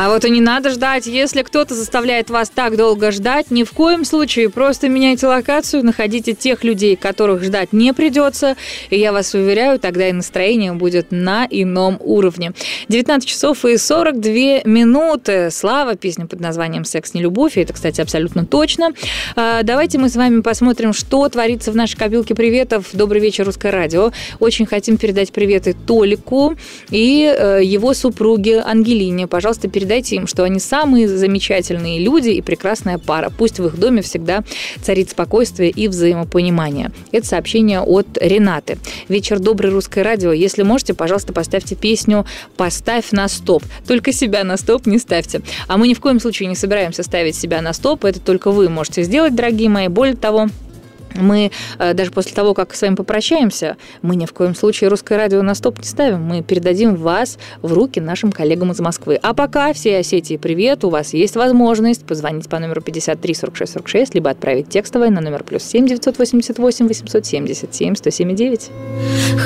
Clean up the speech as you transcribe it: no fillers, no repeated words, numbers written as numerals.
А вот и не надо ждать. Если кто-то заставляет вас так долго ждать, ни в коем случае просто меняйте локацию, находите тех людей, которых ждать не придется, и я вас уверяю, тогда и настроение будет на ином уровне. 19 часов и 42 минуты. Слава, песня под названием «Секс, не любовь». И это, кстати, абсолютно точно. Давайте мы с вами посмотрим, что творится в нашей копилке приветов. Добрый вечер, Русское радио. Очень хотим передать приветы Толику и его супруге Ангелине. Пожалуйста, передайте им, что они самые замечательные люди и прекрасная пара. Пусть в их доме всегда царит спокойствие и взаимопонимание. Это сообщение от Ренаты. Вечер добрый, Русское радио. Если можете, пожалуйста, поставьте песню «Поставь на стоп». Только себя на стоп не ставьте. А мы ни в коем случае не собираемся ставить себя на стоп. Это только вы можете сделать, дорогие мои. Более того, мы даже после того, как с вами попрощаемся, мы ни в коем случае Русское радио на стоп не ставим. Мы передадим вас в руки нашим коллегам из Москвы. А пока всей Осетии привет. У вас есть возможность позвонить по номеру 53 46 46, либо отправить текстовое на номер +7 988 877 107 9.